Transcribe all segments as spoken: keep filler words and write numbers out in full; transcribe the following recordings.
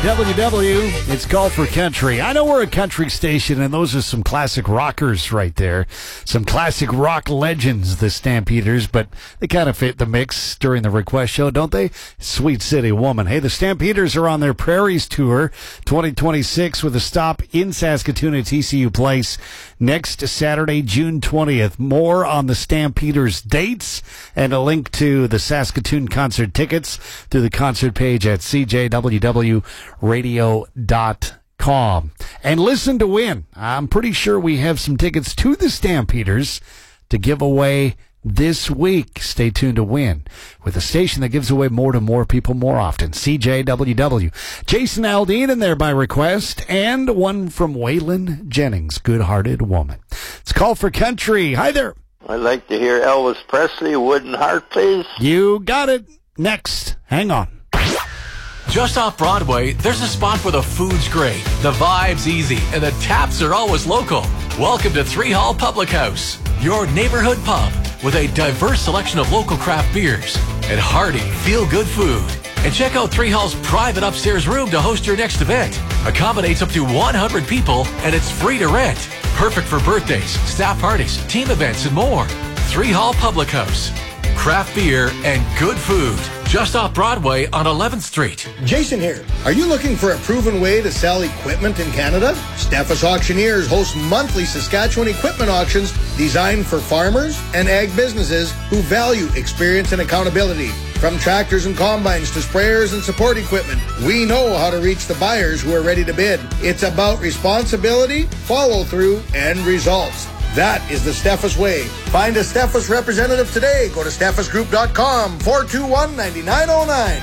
W W, it's Call for Country. I know we're a country station, and those are some classic rockers right there. Some classic rock legends, the Stampeders, but they kind of fit the mix during the request show, don't they? Sweet City Woman. Hey, the Stampeders are on their Prairies Tour twenty twenty-six with a stop in Saskatoon at T C U Place next Saturday, June twentieth. More on the Stampeders dates and a link to the Saskatoon concert tickets through the concert page at c j w w radio dot com. And listen to win. I'm pretty sure we have some tickets to the Stampeders to give away this week. Stay tuned to win with a station that gives away more to more people more often. C J W W. Jason Aldean in there by request, and one from Waylon Jennings, Good-Hearted Woman. It's Call for Country. Hi there. I'd like to hear Elvis Presley, Wooden Heart, please. You got it. Next. Hang on. Just off Broadway, there's a spot where the food's great, the vibe's easy, and the taps are always local. Welcome to Three Hall Public House, your neighborhood pub with a diverse selection of local craft beers and hearty, feel-good food. And check out Three Hall's private upstairs room to host your next event. Accommodates up to one hundred people, and it's free to rent. Perfect for birthdays, staff parties, team events, and more. Three Hall Public House. Craft beer and good food. Just off Broadway on eleventh Street. Jason here. Are you looking for a proven way to sell equipment in Canada? Steffes Auctioneers hosts monthly Saskatchewan equipment auctions designed for farmers and ag businesses who value experience and accountability. From tractors and combines to sprayers and support equipment, we know how to reach the buyers who are ready to bid. It's about responsibility, follow-through, and results. That is the Steffes way. Find a Steffes representative today. Go to steffes group dot com, four two one, nine nine zero nine.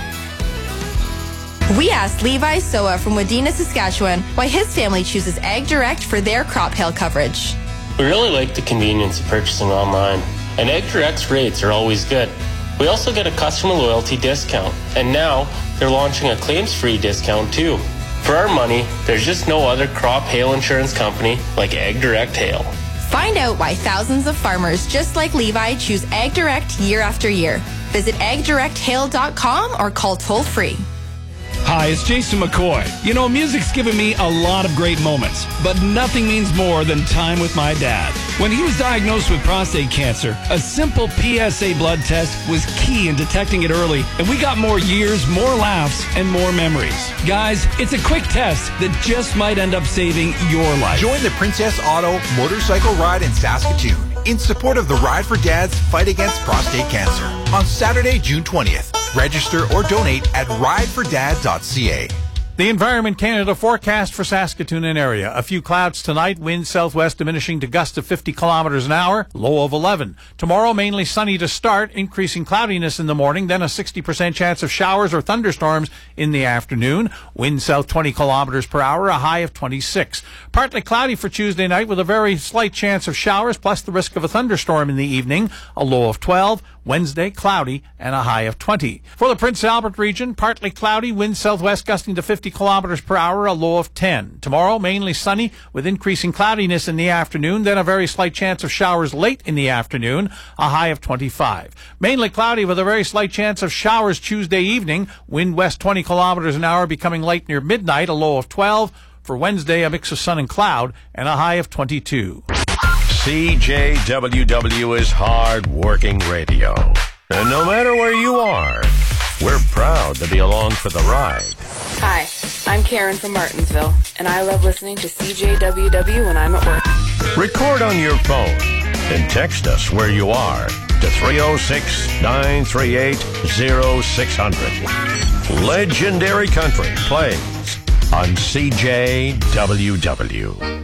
We asked Levi Soa from Wadena, Saskatchewan, why his family chooses Ag Direct for their crop hail coverage. We really like the convenience of purchasing online, and Ag Direct's rates are always good. We also get a customer loyalty discount, and now they're launching a claims-free discount too. For our money, there's just no other crop hail insurance company like Ag Direct Hail. Find out why thousands of farmers just like Levi choose Ag Direct year after year. Visit ag direct hail dot com or call toll-free. Hi, it's Jason McCoy. You know, music's given me a lot of great moments, but nothing means more than time with my dad. When he was diagnosed with prostate cancer, a simple P S A blood test was key in detecting it early, and we got more years, more laughs, and more memories. Guys, it's a quick test that just might end up saving your life. Join the Princess Auto Motorcycle Ride in Saskatoon in support of the Ride for Dad's fight against prostate cancer on Saturday, June twentieth. Register or donate at ride for dad dot c a. The Environment Canada forecast for Saskatoon and area. A few clouds tonight, wind southwest diminishing to gusts of fifty kilometers an hour, low of eleven. Tomorrow, mainly sunny to start, increasing cloudiness in the morning, then a sixty percent chance of showers or thunderstorms in the afternoon. Wind south twenty kilometers per hour, a high of twenty-six. Partly cloudy for Tuesday night with a very slight chance of showers, plus the risk of a thunderstorm in the evening, a low of twelve. Wednesday, cloudy and a high of twenty. For the Prince Albert region, partly cloudy, wind southwest gusting to fifty kilometers per hour, a low of ten. Tomorrow, mainly sunny with increasing cloudiness in the afternoon, then a very slight chance of showers late in the afternoon, a high of twenty-five. Mainly cloudy with a very slight chance of showers Tuesday evening, wind west twenty kilometers an hour becoming light near midnight, a low of twelve. For Wednesday, a mix of sun and cloud and a high of twenty-two. C J W W is hard-working radio. And no matter where you are, we're proud to be along for the ride. Hi, I'm Karen from Martinsville, and I love listening to C J W W when I'm at work. Record on your phone and text us where you are to three oh six, nine three eight, oh six hundred. Legendary Country plays on C J W W.